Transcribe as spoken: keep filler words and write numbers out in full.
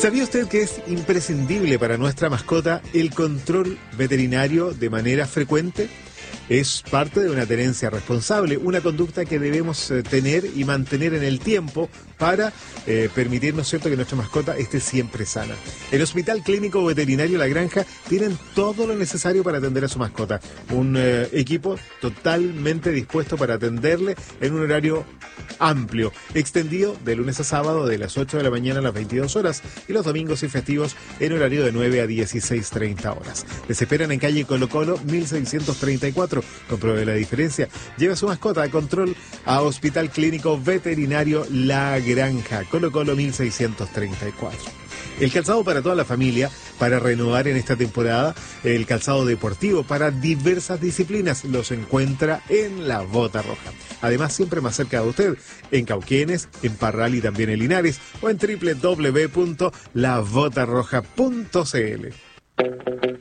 ¿Sabía usted que es imprescindible para nuestra mascota el control veterinario de manera frecuente? Es parte de una tenencia responsable, una conducta que debemos eh, tener y mantener en el tiempo para eh, permitirnos, ¿cierto?, que nuestra mascota esté siempre sana. El Hospital Clínico Veterinario La Granja tienen todo lo necesario para atender a su mascota. Un eh, equipo totalmente dispuesto para atenderle en un horario amplio, extendido de lunes a sábado de las ocho de la mañana a las veintidós horas y los domingos y festivos en horario de nueve a dieciséis treinta horas. Les esperan en calle Colo Colo mil seiscientos treinta y cuatro. Compruebe la diferencia. Lleva su mascota a control a Hospital Clínico Veterinario La Granja, Colo Colo mil seiscientos treinta y cuatro. El calzado para toda la familia, para renovar en esta temporada, el calzado deportivo para diversas disciplinas, los encuentra en La Bota Roja. Además, siempre más cerca de usted, en Cauquenes, en Parral y también en Linares, o en doble u doble u doble u punto la bota roja punto c l.